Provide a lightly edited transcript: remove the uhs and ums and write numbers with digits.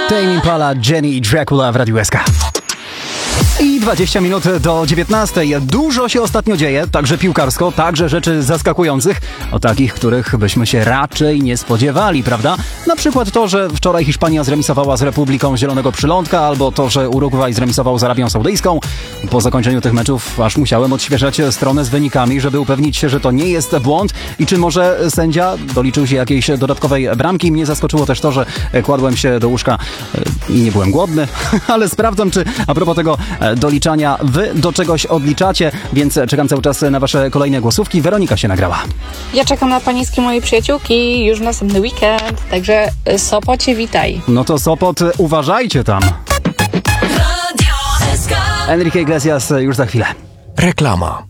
Tame Impala, Jenny i Dracula w Radiu SK. I 20 minut do 19. Dużo się ostatnio dzieje, także piłkarsko, także rzeczy zaskakujących, o takich, których byśmy się raczej nie spodziewali, prawda? Na przykład to, że wczoraj Hiszpania zremisowała z Republiką Zielonego Przylądka, albo to, że Urugwaj zremisował z Arabią Saudyjską. Po zakończeniu tych meczów aż musiałem odświeżać stronę z wynikami, żeby upewnić się, że to nie jest błąd i czy może sędzia doliczył się jakiejś dodatkowej bramki. Mnie zaskoczyło też to, że kładłem się do łóżka i nie byłem głodny, ale sprawdzam, czy a propos tego doliczania wy do czegoś odliczacie, więc czekam cały czas na wasze kolejne głosówki. Weronika się nagrała. Ja czekam na paniskie mojej przyjaciółki już następny weekend, także Sopocie witaj. No to Sopot, uważajcie tam. Enrique Iglesias już za chwilę. Reklama.